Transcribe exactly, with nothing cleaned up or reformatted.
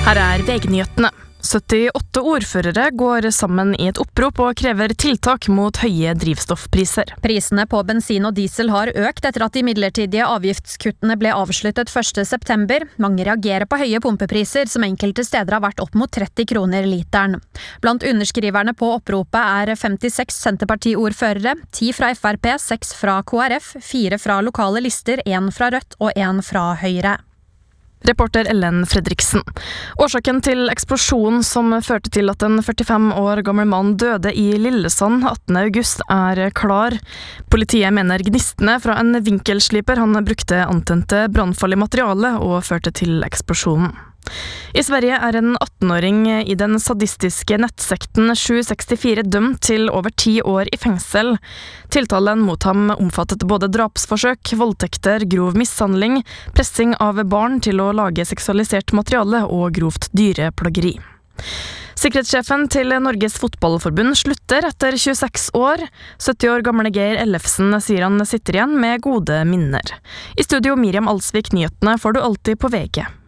Her er V G-nyhetene. syttiåtte ordførere går sammen i et opprop og krever tiltak mot høye drivstoffpriser. Prisene på bensin og diesel har økt etter at de midlertidige avgiftskuttene ble avsluttet første september. Mange reagerer på høye pumpepriser, som enkelte steder har vært opp mot tretti kroner literen. Blant underskriverne på oppropet er femtiseks Senterparti-ordførere, ti fra F R P, seks fra K R F, fire fra lokale lister, en fra Rødt og en fra Høyre. Reporter Ellen Fredriksen. Årsaken til eksplosjonen som førte til at en førtifem år gammel mann døde i Lillesand attende august er klar. Politiet mener gnistene fra en vinkelsliper han brukte antente brannfarlig materiale og førte til eksplosjonen. I Sverige er en atten-åring i den sadistiske nettsekten sju sekstifire dømt til over ti år i fengsel. Tiltalen mot ham omfattet både drapsforsøk, voldtekter, grov mishandling, pressing av barn til å lage seksualisert materiale og grovt dyreplageri. Sikkerhetssjefen til Norges Fotballforbund slutter etter tjueseks år. sytti år gamle Geir Ellefsen sier han sitter igjen med gode minner. I studio Miriam Alsvik, nyhetene får du alltid på V G.